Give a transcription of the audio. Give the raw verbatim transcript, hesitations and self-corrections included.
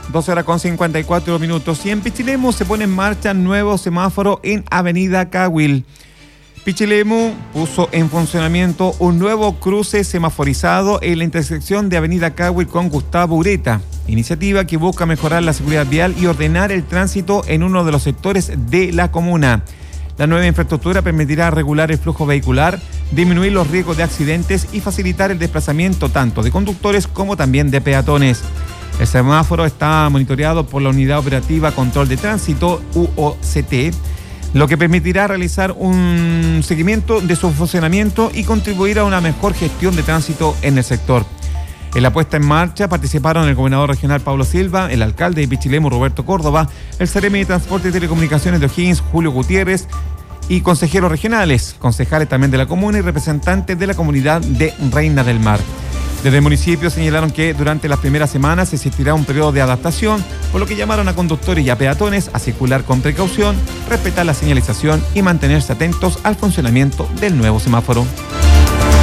doce horas con cincuenta y cuatro minutos. Y en Pichilemu se pone en marcha nuevo semáforo en Avenida Cahuil. Pichilemu puso en funcionamiento un nuevo cruce semaforizado en la intersección de Avenida Cahuil con Gustavo Ureta, iniciativa que busca mejorar la seguridad vial y ordenar el tránsito en uno de los sectores de la comuna. La nueva infraestructura permitirá regular el flujo vehicular, disminuir los riesgos de accidentes y facilitar el desplazamiento tanto de conductores como también de peatones. El semáforo está monitoreado por la Unidad Operativa Control de Tránsito, U O C T, lo que permitirá realizar un seguimiento de su funcionamiento y contribuir a una mejor gestión de tránsito en el sector. En la puesta en marcha participaron el gobernador regional Pablo Silva, el alcalde de Pichilemu Roberto Córdoba, el Seremi de Transporte y Telecomunicaciones de O'Higgins Julio Gutiérrez y consejeros regionales, concejales también de la comuna y representantes de la comunidad de Reina del Mar. Desde el municipio señalaron que durante las primeras semanas existirá un periodo de adaptación, por lo que llamaron a conductores y a peatones a circular con precaución, respetar la señalización y mantenerse atentos al funcionamiento del nuevo semáforo.